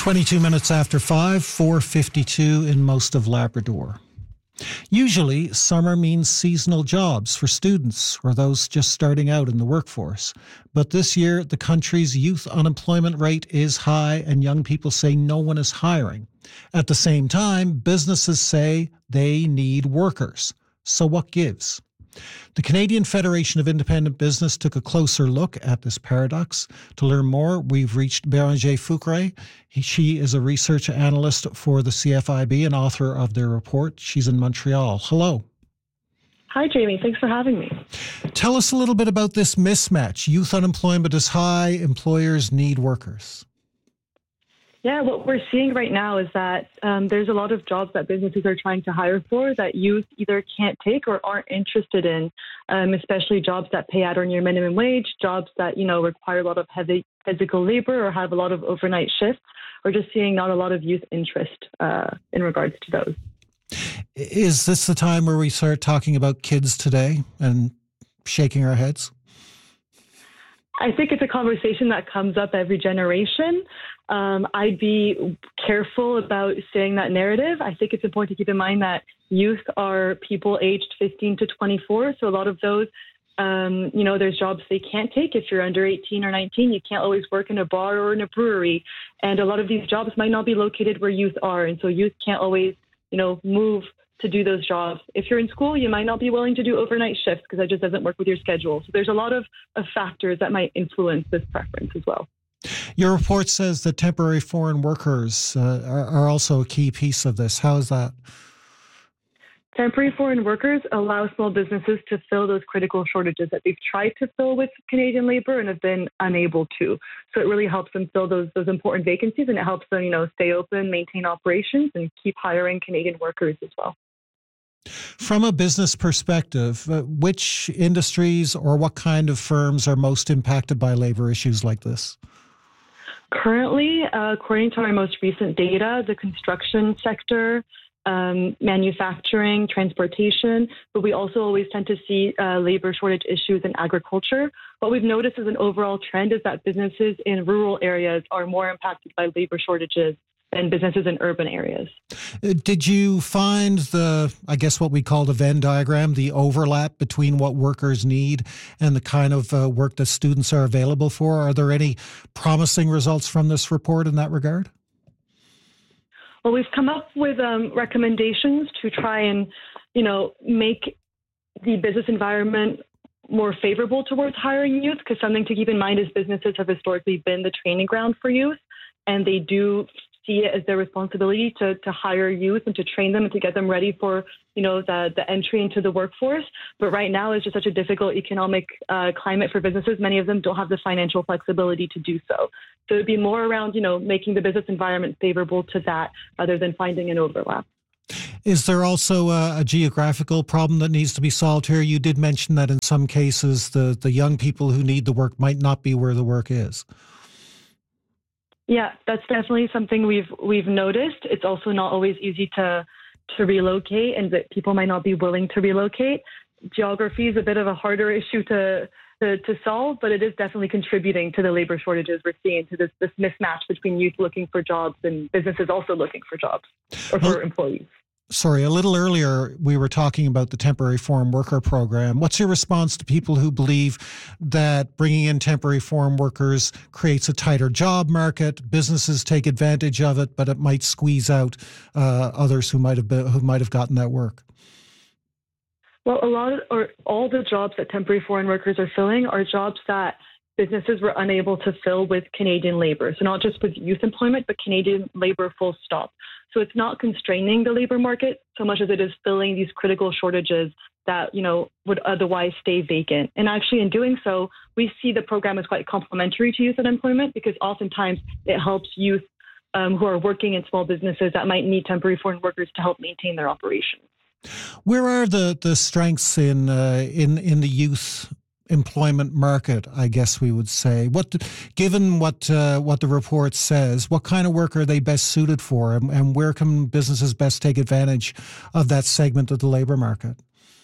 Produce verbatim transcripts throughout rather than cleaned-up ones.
twenty-two minutes after five, four fifty-two in most of Labrador. Usually, summer means seasonal jobs for students or those just starting out in the workforce. But this year, the country's youth unemployment rate is high and young people say no one is hiring. At the same time, businesses say they need workers. So what gives? The Canadian Federation of Independent Business took a closer look at this paradox. To learn more, we've reached Bérengère Fouqueray. He, she is a research analyst for the C F I B and author of their report. She's in Montreal. Hello. Hi, Jamie. Thanks for having me. Tell us a little bit about this mismatch. Youth unemployment is high. Employers need workers. Yeah, what we're seeing right now is that um, there's a lot of jobs that businesses are trying to hire for that youth either can't take or aren't interested in, um, especially jobs that pay at or near minimum wage, jobs that, you know, require a lot of heavy physical labor or have a lot of overnight shifts. We're just seeing not a lot of youth interest uh, in regards to those. Is this the time where we start talking about kids today and shaking our heads? I think it's a conversation that comes up every generation. Um, I'd be careful about saying that narrative. I think it's important to keep in mind that youth are people aged fifteen to twenty-four. So a lot of those, um, you know, there's jobs they can't take. If you're under eighteen or nineteen, you can't always work in a bar or in a brewery. And a lot of these jobs might not be located where youth are. And so youth can't always, you know, move to do those jobs. If you're in school, you might not be willing to do overnight shifts because that just doesn't work with your schedule. So there's a lot of, of factors that might influence this preference as well. Your report says that temporary foreign workers uh, are, are also a key piece of this. How is that? Temporary foreign workers allow small businesses to fill those critical shortages that they've tried to fill with Canadian labor and have been unable to. So it really helps them fill those those important vacancies, and it helps them, you know, stay open, maintain operations, and keep hiring Canadian workers as well. From a business perspective, uh, which industries or what kind of firms are most impacted by labor issues like this? Currently, uh, according to our most recent data, the construction sector, um, manufacturing, transportation, but we also always tend to see uh, labor shortage issues in agriculture. What we've noticed as an overall trend is that businesses in rural areas are more impacted by labor shortages than businesses in urban areas. Did you find the, I guess what we call the Venn diagram, the overlap between what workers need and the kind of uh, work that students are available for? Are there any promising results from this report in that regard? Well, we've come up with um, recommendations to try and, you know, make the business environment more favorable towards hiring youth, because something to keep in mind is businesses have historically been the training ground for youth, and they do see it as their responsibility to to hire youth and to train them and to get them ready for, you know, the the entry into the workforce. But right now it's just such a difficult economic uh, climate for businesses. Many of them don't have the financial flexibility to do so. So it'd be more around, you know, making the business environment favorable to that rather than finding an overlap. Is there also a, a geographical problem that needs to be solved here? You did mention that in some cases the, the young people who need the work might not be where the work is. Yeah, that's definitely something we've we've noticed. It's also not always easy to to relocate, and that people might not be willing to relocate. Geography is a bit of a harder issue to to, to solve, but it is definitely contributing to the labor shortages we're seeing, to this this mismatch between youth looking for jobs and businesses also looking for jobs or for well, employees. Sorry, a little earlier we were talking about the temporary foreign worker program. What's your response to people who believe that bringing in temporary foreign workers creates a tighter job market, businesses take advantage of it, but it might squeeze out uh, others who might have been, who might have gotten that work? Well, a lot of, or all the jobs that temporary foreign workers are filling are jobs that businesses were unable to fill with Canadian labor. So not just with youth employment, but Canadian labor full stop. So it's not constraining the labor market so much as it is filling these critical shortages that, you know, would otherwise stay vacant. And actually in doing so, we see the program as quite complementary to youth unemployment, because oftentimes it helps youth um, who are working in small businesses that might need temporary foreign workers to help maintain their operations. Where are the, the strengths in uh, in in the youth employment market, I guess we would say? What, given what uh, what the report says, what kind of work are they best suited for, and, and where can businesses best take advantage of that segment of the labor market?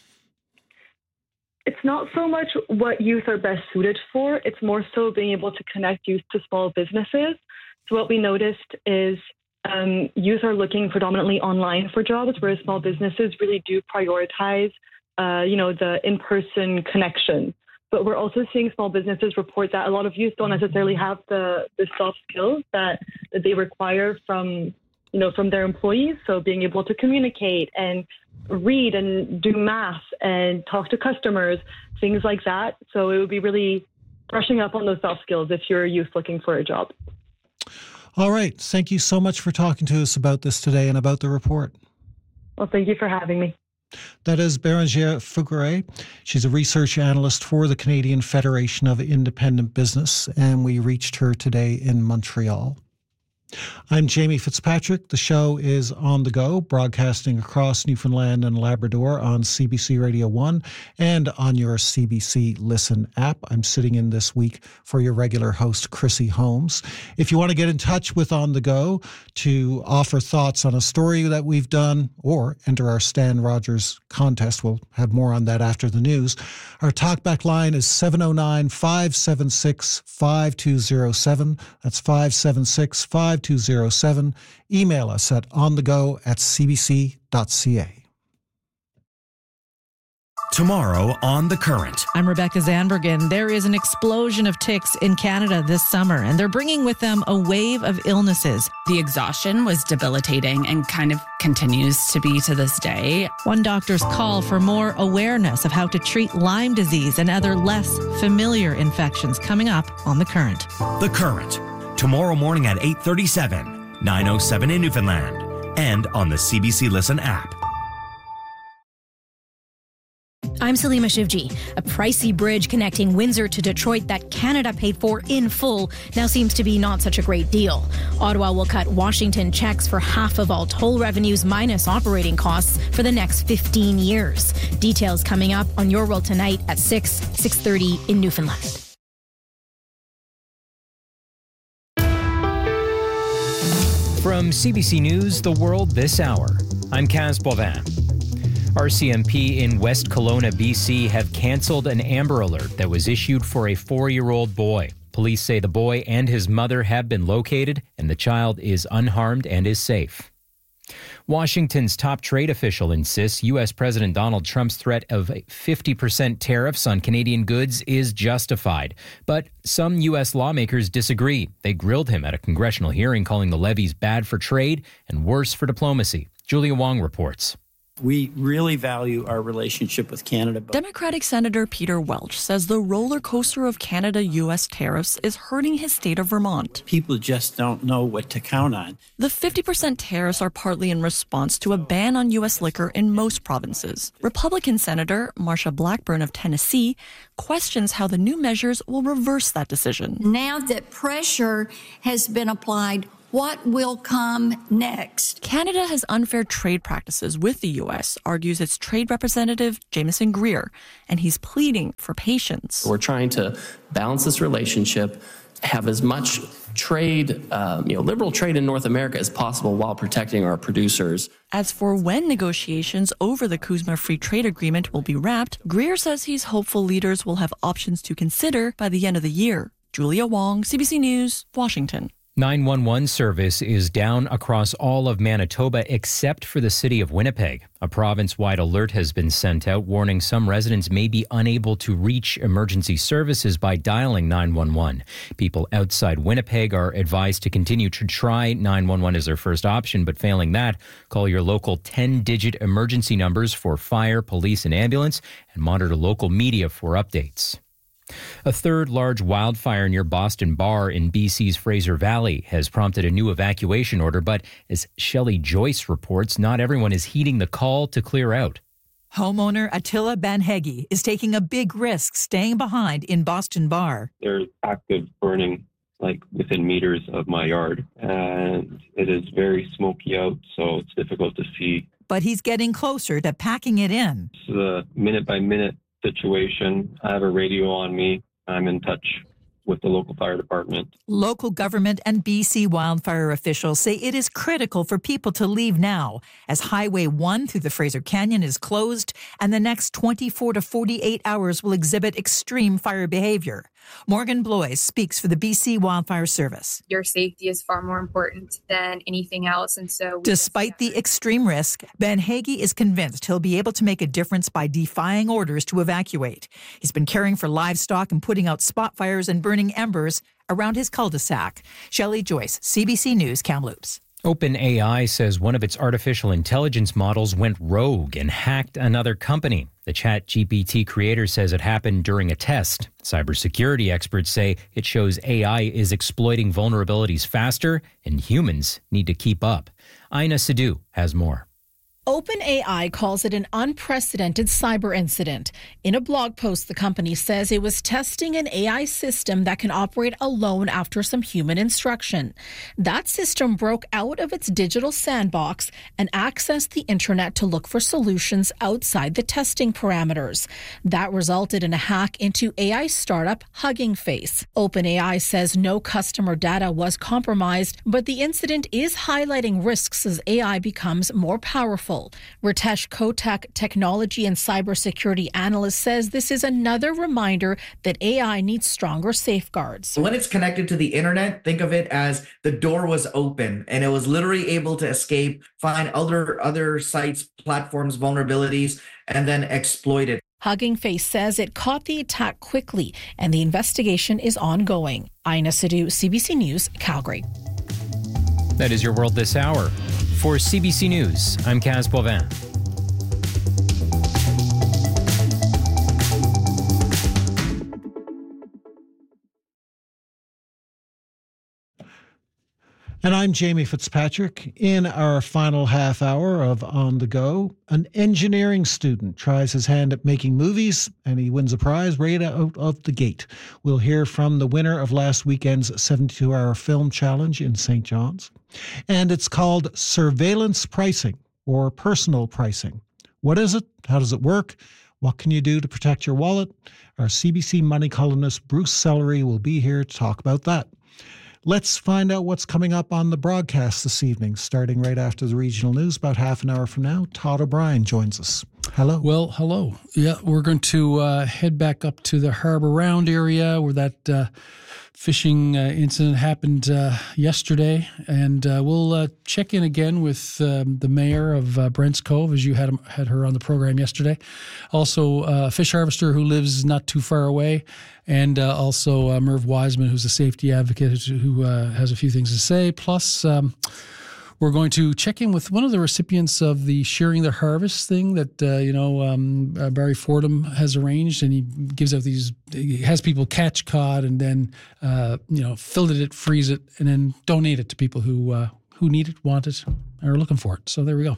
It's not so much what youth are best suited for. It's more so being able to connect youth to small businesses. So what we noticed is um, youth are looking predominantly online for jobs, whereas small businesses really do prioritize, uh, you know, the in-person connection. But we're also seeing small businesses report that a lot of youth don't necessarily have the, the soft skills that, that they require from, you know, from their employees. So being able to communicate and read and do math and talk to customers, things like that. So it would be really brushing up on those soft skills if you're a youth looking for a job. All right. Thank you so much for talking to us about this today and about the report. Well, thank you for having me. That is Bérengère Fugere. She's a research analyst for the Canadian Federation of Independent Business, and we reached her today in Montreal. I'm Jamie Fitzpatrick. The show is On the Go, broadcasting across Newfoundland and Labrador on C B C Radio one and on your C B C Listen app. I'm sitting in this week for your regular host, Chrissy Holmes. If you want to get in touch with On the Go to offer thoughts on a story that we've done or enter our Stan Rogers contest, we'll have more on that after the news. Our talkback line is seven oh nine, five seven six, five two oh seven. That's five seven six, five two oh seven. Email us at onthego at c b c dot c a. Tomorrow on The Current. I'm Rebecca Zanbergen. There is an explosion of ticks in Canada this summer, and they're bringing with them a wave of illnesses. The exhaustion was debilitating and kind of continues to be to this day. One doctor's call for more awareness of how to treat Lyme disease and other less familiar infections coming up on The Current. The Current. Tomorrow morning at eight thirty-seven, nine oh seven in Newfoundland, and on the C B C Listen app. I'm Salima Shivji. A pricey bridge connecting Windsor to Detroit that Canada paid for in full now seems to be not such a great deal. Ottawa will cut Washington checks for half of all toll revenues minus operating costs for the next fifteen years. Details coming up on Your World Tonight at six, six thirty in Newfoundland. From C B C News, The World This Hour, I'm Kaz Boivin. R C M P in West Kelowna, B C have cancelled an Amber Alert that was issued for a four-year-old boy. Police say the boy and his mother have been located and the child is unharmed and is safe. Washington's top trade official insists U S President Donald Trump's threat of fifty percent tariffs on Canadian goods is justified. But some U S lawmakers disagree. They grilled him at a congressional hearing, calling the levies bad for trade and worse for diplomacy. Julia Wong reports. We really value our relationship with Canada. Democratic Senator Peter Welch says the roller coaster of Canada-U S tariffs is hurting his state of Vermont. People just don't know what to count on. The fifty percent tariffs are partly in response to a ban on U S liquor in most provinces. Republican Senator Marsha Blackburn of Tennessee questions how the new measures will reverse that decision. Now that pressure has been applied, what will come next? Canada has unfair trade practices with the U S, argues its trade representative, Jameson Greer, and he's pleading for patience. We're trying to balance this relationship, have as much trade, um, you know, liberal trade in North America as possible while protecting our producers. As for when negotiations over the CUSMA Free Trade Agreement will be wrapped, Greer says he's hopeful leaders will have options to consider by the end of the year. Julia Wong, C B C News, Washington. nine one one service is down across all of Manitoba except for the city of Winnipeg. A province-wide alert has been sent out, warning some residents may be unable to reach emergency services by dialing nine one one. People outside Winnipeg are advised to continue to try nine one one as their first option, but failing that, call your local ten-digit emergency numbers for fire, police, and ambulance, and monitor local media for updates. A third large wildfire near Boston Bar in B C's Fraser Valley has prompted a new evacuation order, but as Shelley Joyce reports, not everyone is heeding the call to clear out. Homeowner Attila Banhegi is taking a big risk staying behind in Boston Bar. There's active burning like within meters of my yard, and it is very smoky out, so it's difficult to see. But he's getting closer to packing it in. It's a minute-by-minute situation. I have a radio on me. I'm in touch with the local fire department. Local government and B C wildfire officials say it is critical for people to leave now, as Highway one through the Fraser Canyon is closed, and the next twenty-four to forty-eight hours will exhibit extreme fire behavior. Morgan Blois speaks for the B C Wildfire Service. Your safety is far more important than anything else. And so, despite the extreme risk, Ben Hagee is convinced he'll be able to make a difference by defying orders to evacuate. He's been caring for livestock and putting out spot fires and burning embers around his cul-de-sac. Shelley Joyce, C B C News, Kamloops. OpenAI says one of its artificial intelligence models went rogue and hacked another company. The ChatGPT creator says it happened during a test. Cybersecurity experts say it shows A I is exploiting vulnerabilities faster, and humans need to keep up. Aina Sidhu has more. OpenAI calls it an unprecedented cyber incident. In a blog post, the company says it was testing an A I system that can operate alone after some human instruction. That system broke out of its digital sandbox and accessed the internet to look for solutions outside the testing parameters. That resulted in a hack into A I startup Hugging Face. OpenAI says no customer data was compromised, but the incident is highlighting risks as A I becomes more powerful. Ritesh Kotak, technology and cybersecurity analyst, says this is another reminder that A I needs stronger safeguards. When it's connected to the internet, think of it as the door was open and it was literally able to escape, find other other sites, platforms, vulnerabilities, and then exploit it. Hugging Face says it caught the attack quickly and the investigation is ongoing. Aina Sidhu, C B C News, Calgary. That is your world this hour. For C B C News, I'm Kaz Boivin. And I'm Jamie Fitzpatrick. In our final half hour of On the Go, an engineering student tries his hand at making movies and he wins a prize right out of the gate. We'll hear from the winner of last weekend's seventy-two hour film challenge in Saint John's. And it's called surveillance pricing or personal pricing. What is it? How does it work? What can you do to protect your wallet? Our C B C Money columnist Bruce Sellery will be here to talk about that. Let's find out what's coming up on the broadcast this evening, starting right after the regional news. About half an hour from now, Todd O'Brien joins us. Hello. Well, hello. Yeah, we're going to uh, head back up to the Harbour Round area where that uh, fishing uh, incident happened uh, yesterday. And uh, we'll uh, check in again with um, the mayor of uh, Brents Cove, as you had, had her on the program yesterday. Also, uh, a fish harvester who lives not too far away. And uh, also uh, Merv Wiseman, who's a safety advocate who uh, has a few things to say. Plus, um, we're going to check in with one of the recipients of the Sharing the Harvest thing that, uh, you know, um, uh, Barry Fordham has arranged. And he gives out these, he has people catch cod and then, uh, you know, fillet it, freeze it, and then donate it to people who, uh, who need it, want it, or are looking for it. So there we go.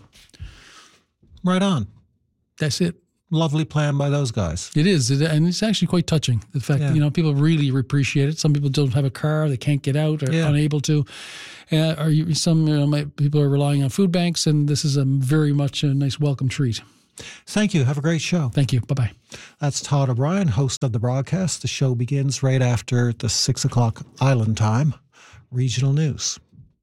Right on. That's it. Lovely plan by those guys. It is, it, and it's actually quite touching. The fact, yeah. that, you know, people really appreciate it. Some people don't have a car, they can't get out, or yeah. unable to. Uh, or you, some you know, my, people are relying on food banks, and this is a very much a nice welcome treat. Thank you. Have a great show. Thank you. Bye bye. That's Todd O'Brien, host of the broadcast. The show begins right after the six o'clock Island time. Regional news.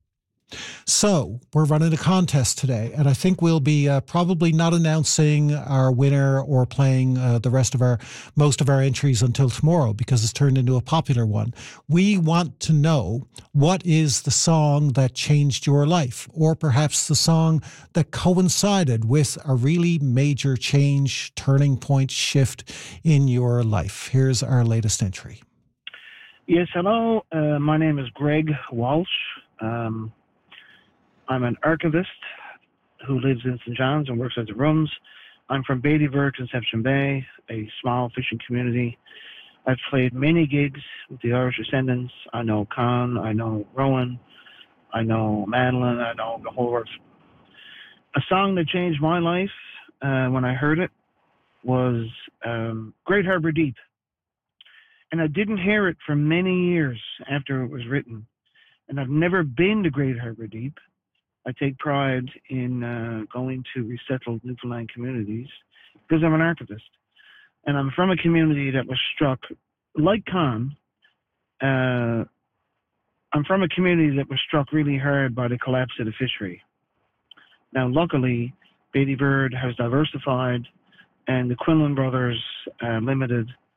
So we're running a contest today, and I think we'll be uh, probably not announcing our winner or playing uh, the rest of our, most of our entries until tomorrow because it's turned into a popular one. We want to know what is the song that changed your life, or perhaps the song that coincided with a really major change, turning point, shift in your life. Here's our latest entry. Yes, hello. Uh, my name is Greg Walsh. Um, I'm an archivist who lives in Saint John's and works at the Rooms. I'm from Beattyburg, Conception Bay, a small fishing community. I've played many gigs with the Irish Ascendants. I know Con, I know Rowan, I know Madeline, I know the whole works. A song that changed my life uh, when I heard it was um, Great Harbour Deep. And I didn't hear it for many years after it was written. And I've never been to Great Harbour Deep. I take pride in uh, going to resettled Newfoundland communities because I'm an archivist. And I'm from a community that was struck, like Con, uh, I'm from a community that was struck really hard by the collapse of the fishery. Now, luckily, Beatty Bird has diversified, and the Quinlan Brothers uh, Limited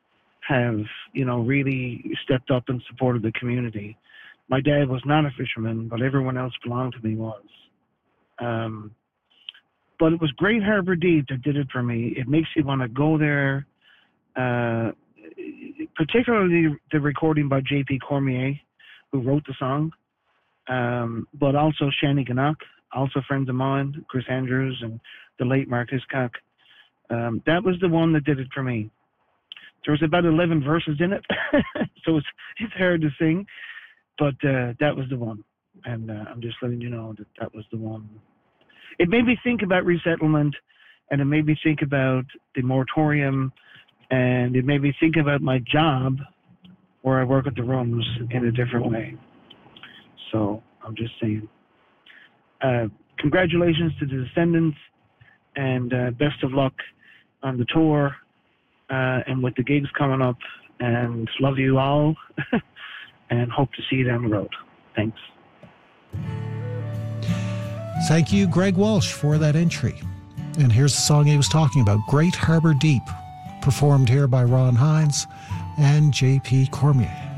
have, you know, really stepped up and supported the community. My dad was not a fisherman, but everyone else belonged to me was. Um, but it was Great Harbor Deep that did it for me. It makes you want to go there, uh, particularly the recording by J P Cormier, who wrote the song, um, but also Shani Gannock, also friends of mine, Chris Andrews and the late Mark Hiscock. Um, that was the one that did it for me. There was about eleven verses in it, so it's, it's hard to sing. But uh, that was the one, and uh, I'm just letting you know that that was the one. It made me think about resettlement, and it made me think about the moratorium, and it made me think about my job, where I work at the rooms, in a different way. So I'm just saying. Uh, congratulations to the Descendants, and uh, best of luck on the tour uh, and with the gigs coming up. And love you all. And hope to see you down the road. Thanks. Thank you, Greg Walsh, for that entry. And here's the song he was talking about, Great Harbor Deep, performed here by Ron Hines and J P Cormier.